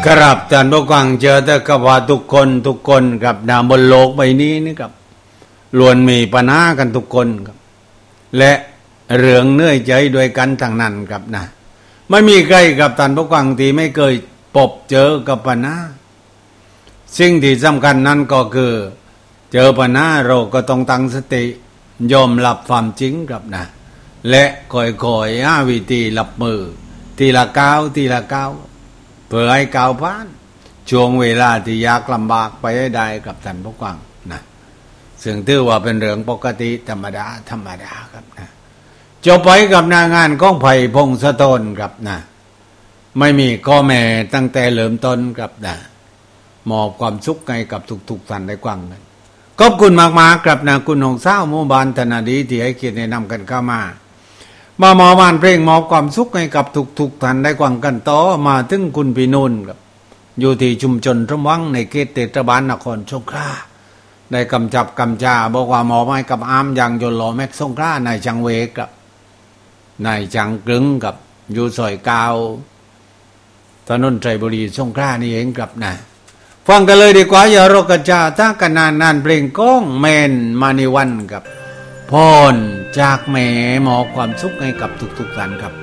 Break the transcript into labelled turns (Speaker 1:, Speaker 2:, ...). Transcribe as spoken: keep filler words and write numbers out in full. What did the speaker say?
Speaker 1: ครับท่านผู้ฟังเจอแต่กับว่าทุกคนทุกคนกับนาบนโลกใบนี้นี่ครับล้วนมีปัญหากันทุกคนครับและเรื่องเหนื่อยใจด้วยกันทั้งนั้นครับนะไม่มีใครกับท่านผู้ฟังที่ไม่เคยพบเจอกับปัญหาสิ่งที่สำคัญนั้นก็คือเจอปัญหาเราก็ต้องตั้งสติยอมรับความจริงครับนะและค่อยๆหาวิธีรับมือทีละก้าวทีละก้าวเพื่อให้ก้าวผ่านช่วงเวลาที่ยากลำบากไปให้ได้กับท่านผู้ฟังนะซึ่งถือว่าเป็นเรื่องปกติธรรมดาธรรมดาครับนะจบไปกับหน้างานของไผ่พงศธรครับนะไม่มีข้อแม้ตั้งแต่เริ่มต้นครับนะมอบความสุขให้กับทุกๆท่านได้ฟังกันขอบคุณมากๆครับนะคุณหงสาวหมู่บ้านธนาดีที่ให้เกียรติแนะนำกันเข้ามามาหมอบ้านเพลงมอบความสุขให้กับทุกๆท่านได้ฟังกันต่อมาถึงคุณพี่นุ่นครับอยู่ที่ชุมชนร่มวังในเขตเทศบาลนครสงขลาได้กำจับกำจาบอกว่าหมอไม้กับอามอย่างยนต์หล่อแม็กสงขลานายจังเวกกับนายจังกึ่งกับอยู่ซอยกาวถนนไตรบุรีสงขลานี่เองครับนะฟังกันเลยดีกว่าอย่ารอกระจาถ้ากันนานนานเพลงก้องแมนมานิวันกับพรจากแม่หมอความสุขให้กับทุกๆท่านครับ